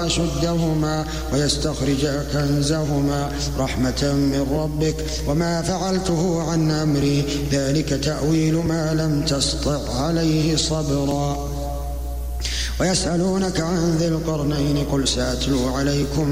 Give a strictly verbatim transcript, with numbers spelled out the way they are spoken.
أشدهما ويستخرجا كنزهما رحمة من ربك وما فعلته عن أمري ذلك تأويل ما لم تسطع عليه صبرا. ويسألونك عن ذي القرنين قل سأتلو عليكم